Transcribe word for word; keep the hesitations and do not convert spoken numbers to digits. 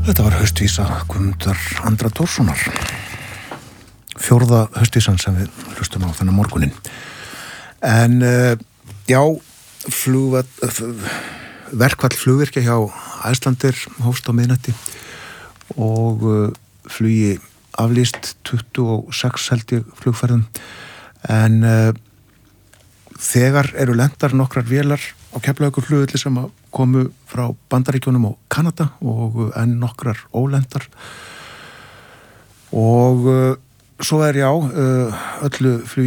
Þetta var haustvísa Guðmundar Andra Tórssonar. Fjórða haustvísan sem við hlustum á þennan morgunin. En uh, já, flugva, verkfall flugvirkja hjá Icelandair hófst á miðnætti og uh, flugi aflýst tuttugu og sex held ég flugferðum. En uh, þegar eru lendar nokkrar vélar á Keflavíkurflugvelli sem að komu frá Bandaríkjunum og Kanada og enn nokkrar ólendar og uh, svo er já uh, öllu flugi